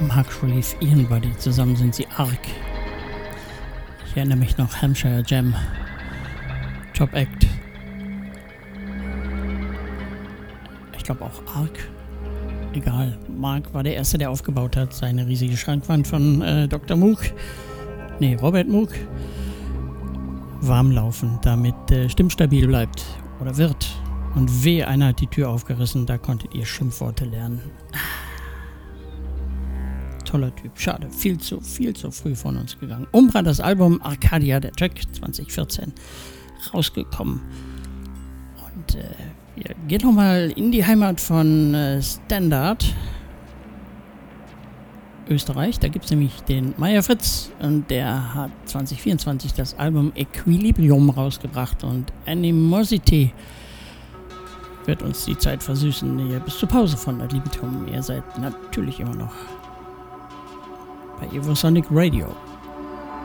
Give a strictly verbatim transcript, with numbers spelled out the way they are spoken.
Mark Reeve, Ian Buddy, zusammen sind sie Arc. Ich erinnere mich noch, Hampshire Jam, Top Act. Ich glaube auch Arc. Egal, Mark war der Erste, der aufgebaut hat, seine riesige Schrankwand von äh, Doktor Moog, nee, Robert Moog, warm laufen, damit äh, stimmstabil bleibt oder wird. Und weh, einer hat die Tür aufgerissen, da konntet ihr Schimpfworte lernen. Toller Typ, schade, viel zu, viel zu früh von uns gegangen. Umbra, das Album Arcadia, der Track, zwanzig vierzehn rausgekommen. Und äh, wir gehen nochmal in die Heimat von äh, Standard, Österreich. Da gibt es nämlich den Meier Fritz und der hat zwanzig vierundzwanzig das Album Equilibrium rausgebracht und Animosity wird uns die Zeit versüßen hier bis zur Pause von Ad Libitum. Ihr seid natürlich immer noch bei Evosonic Radio.